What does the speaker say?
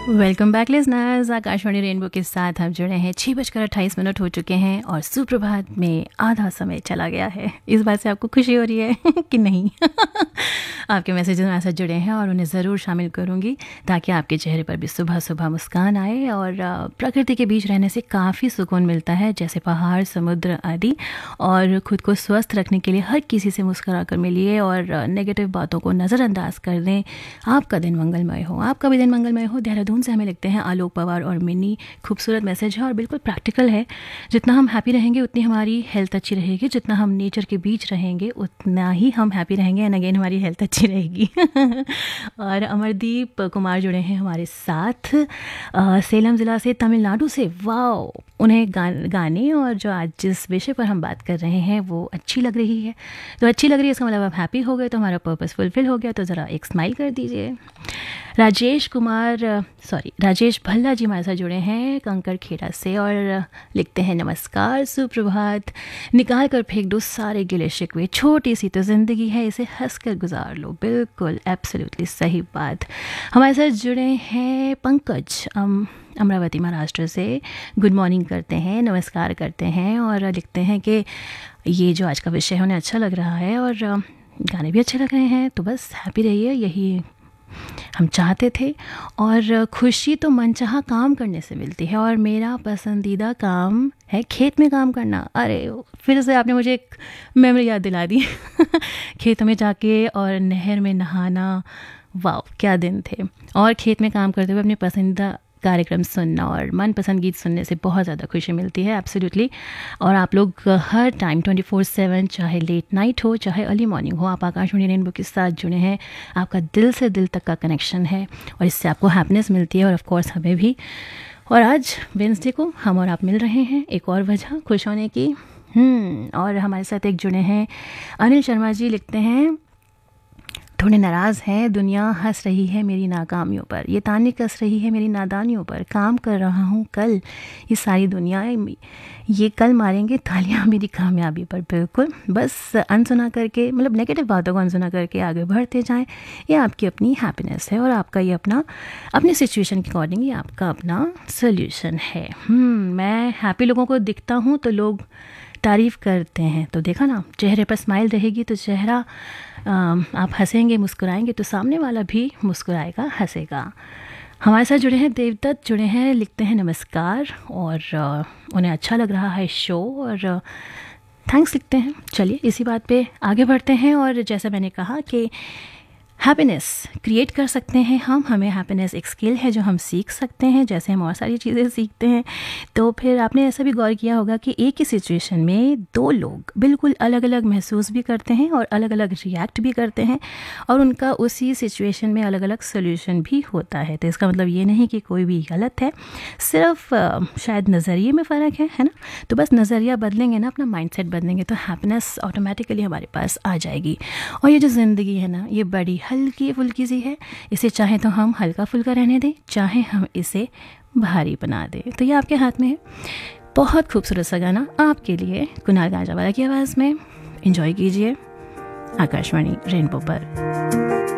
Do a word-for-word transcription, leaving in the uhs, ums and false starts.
Welcome back listeners, Akashvani rainbow के साथ आप जुड़े हैं। छः बजकर अट्ठाईस मिनट हो चुके हैं और सुप्रभात में आधा समय चला गया है। इस बात से आपको खुशी हो रही है कि नहीं? आपके मैसेजेस मेरे साथ जुड़े हैं और उन्हें ज़रूर शामिल करूँगी ताकि आपके चेहरे पर भी सुबह सुबह मुस्कान आए। और प्रकृति के बीच रहने से काफ़ी सुकून मिलता है, जैसे पहाड़, समुद्र आदि। और ख़ुद को स्वस्थ रखने के लिए हर किसी से मुस्कुरा कर मिलिए और नेगेटिव बातों को नज़रअंदाज कर दें। आपका दिन मंगलमय हो, आपका भी दिन मंगलमय हो। देहरादून से हमें लिखते हैं आलोक पवार और मिनी। खूबसूरत मैसेज है और बिल्कुल प्रैक्टिकल है। जितना हम हैप्पी रहेंगे उतनी हमारी हेल्थ अच्छी रहेगी, जितना हम नेचर के बीच रहेंगे उतना ही हम हैप्पी रहेंगे एंड अगेन हमारी हेल्थ अच्छी रहेगी। और अमरदीप कुमार जुड़े हैं हमारे साथ आ, सेलम ज़िला से, तमिलनाडु से। वाओ, उन्हें गा, गाने और जो आज जिस विषय पर हम बात कर रहे हैं वो अच्छी लग रही है। तो अच्छी लग रही है इसका मतलब आप हैप्पी हो गए, तो हमारा पर्पस फुलफिल हो गया। तो ज़रा एक स्माइल कर दीजिए। राजेश कुमार सॉरी राजेश भल्ला जी हमारे साथ जुड़े हैं कंकर खेड़ा से और लिखते हैं नमस्कार, सुप्रभात। निकाल कर फेंक दो सारे गिले शिकवे, छोटी सी तो ज़िंदगी है, इसे हंस कर गुजार लो। बिल्कुल, एब्सोल्युटली सही बात। हमारे साथ जुड़े हैं पंकज अम अमरावती महाराष्ट्र से। गुड मॉर्निंग करते हैं, नमस्कार करते हैं और लिखते हैं कि ये जो आज का विषय है उन्हें अच्छा लग रहा है और गाने भी अच्छे लग रहे हैं। तो बस हैप्पी रहिए, यही हम चाहते थे। और खुशी तो मनचाहा काम करने से मिलती है और मेरा पसंदीदा काम है खेत में काम करना। अरे फिर से आपने मुझे एक मेमोरी याद दिला दी। खेतों में जाके और नहर में नहाना, वाह क्या दिन थे। और खेत में काम करते हुए अपने पसंदीदा कार्यक्रम सुनना और मनपसंद गीत सुनने से बहुत ज़्यादा खुशी मिलती है। एब्सोल्युटली। और आप लोग हर टाइम ट्वेंटी फोर सेवन, चाहे लेट नाइट हो चाहे अर्ली मॉर्निंग हो, आप आकाशवाणी रेनबो के साथ जुड़े हैं। आपका दिल से दिल तक का कनेक्शन है और इससे आपको हैप्पीनेस मिलती है और ऑफ कोर्स हमें भी। और आज वेडनेसडे को हम और आप मिल रहे हैं, एक और वजह खुश होने की। हम्म और हमारे साथ एक जुड़े हैं अनिल शर्मा जी। लिखते हैं थोड़े नाराज़ हैं, दुनिया हंस रही है मेरी नाकामियों पर, ये ताने कस रही है मेरी नादानियों पर। काम कर रहा हूँ कल, ये सारी दुनिया ये कल मारेंगे तालियां मेरी कामयाबी पर। बिल्कुल, बस अनसुना करके, मतलब नेगेटिव बातों को अनसुना करके आगे बढ़ते जाएं। ये आपकी अपनी हैप्पीनेस है और आपका ये अपना अपनी सिचुएशन के अकॉर्डिंग ये आपका अपना सोल्यूशन है। हम्म मैं हैप्पी लोगों को दिखता हूँ तो लोग तारीफ़ करते हैं। तो देखा ना, चेहरे पर स्माइल रहेगी तो चेहरा आप हंसेंगे, मुस्कुराएंगे तो सामने वाला भी मुस्कुराएगा, हंसेगा। हमारे साथ जुड़े हैं देवदत्त, जुड़े हैं, लिखते हैं नमस्कार और उन्हें अच्छा लग रहा है शो और थैंक्स लिखते हैं। चलिए इसी बात पे आगे बढ़ते हैं। और जैसा मैंने कहा कि हैप्पीनेस क्रिएट कर सकते हैं हम, हमें हैप्पीनेस एक स्किल है जो हम सीख सकते हैं, जैसे हम और सारी चीज़ें सीखते हैं। तो फिर आपने ऐसा भी गौर किया होगा कि एक ही सिचुएशन में दो लोग बिल्कुल अलग अलग महसूस भी करते हैं और अलग अलग रिएक्ट भी करते हैं और उनका उसी सिचुएशन में अलग अलग सोल्यूशन भी होता है। तो इसका मतलब ये नहीं कि कोई भी गलत है, सिर्फ शायद नज़रिए में फ़र्क है, है ना। तो बस नज़रिया बदलेंगे ना, अपना माइंडसेट बदलेंगे तो हैप्पीनेस ऑटोमेटिकली हमारे पास आ जाएगी। और ये जो ज़िंदगी है ना, ये बड़ी हल्की फुल्की सी है, इसे चाहे तो हम हल्का फुल्का रहने दें, चाहे हम इसे भारी बना दें। तो ये आपके हाथ में है। बहुत खूबसूरत सा गाना आपके लिए कुणाल गांजावाला की आवाज़ में, एंजॉय कीजिए आकाशवाणी रेनबो पर।